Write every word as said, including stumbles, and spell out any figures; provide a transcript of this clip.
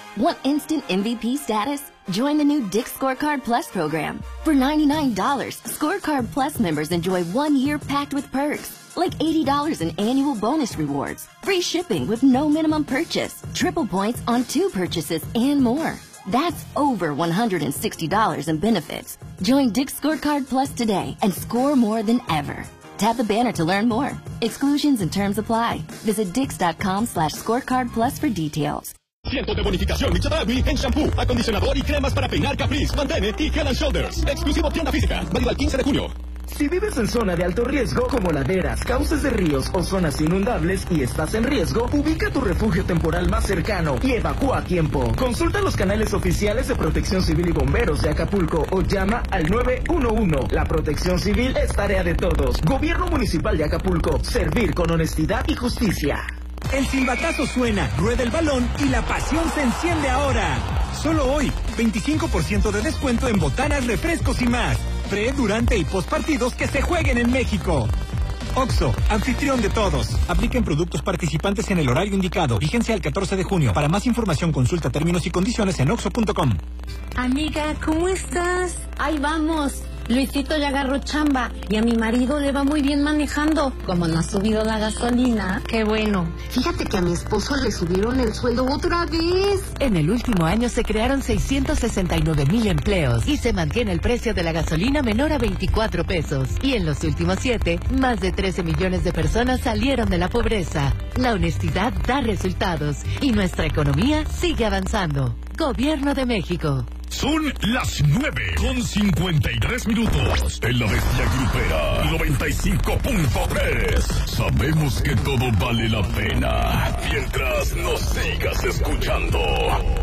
Want instant M V P status? Join the new Dick's Scorecard Plus program. For ninety-nine dollars, Scorecard Plus members enjoy one year packed with perks, like eighty dollars in annual bonus rewards, free shipping with no minimum purchase, triple points on two purchases, and more. That's over one hundred sixty dollars in benefits. Join Dick's Scorecard Plus today and score more than ever. Tap the banner to learn more. Exclusions and terms apply. Visit dix.com slash scorecard plus for details. Cientos de bonificación Chedraui en shampoo, acondicionador y cremas para peinar Caprice, Mantene y Head and Shoulders. Exclusivo tienda física. Válido al quince de junio. Si vives en zona de alto riesgo como laderas, cauces de ríos o zonas inundables y estás en riesgo, ubica tu refugio temporal más cercano y evacúa a tiempo. Consulta los canales oficiales de Protección Civil y Bomberos de Acapulco o llama al nueve uno uno. La protección civil es tarea de todos. Gobierno Municipal de Acapulco. Servir con honestidad y justicia. El silbatazo suena, rueda el balón y la pasión se enciende ahora. Solo hoy, veinticinco por ciento de descuento en botanas, refrescos y más. Pre, durante y post partidos que se jueguen en México. Oxxo, anfitrión de todos. Apliquen productos participantes en el horario indicado. Vigencia el catorce de junio. Para más información consulta términos y condiciones en oxxo punto com. Amiga, ¿cómo estás? Ahí vamos. Luisito ya agarró chamba y a mi marido le va muy bien manejando. Como no ha subido la gasolina, qué bueno. Fíjate que a mi esposo le subieron el sueldo otra vez. En el último año se crearon seiscientos sesenta y nueve mil empleos y se mantiene el precio de la gasolina menor a veinticuatro pesos. Y en los últimos siete, más de trece millones de personas salieron de la pobreza. La honestidad da resultados y nuestra economía sigue avanzando. Gobierno de México. Son las nueve con cincuenta y tres minutos. En la Bestia Grupera noventa y cinco punto tres. Sabemos que todo vale la pena mientras nos sigas escuchando.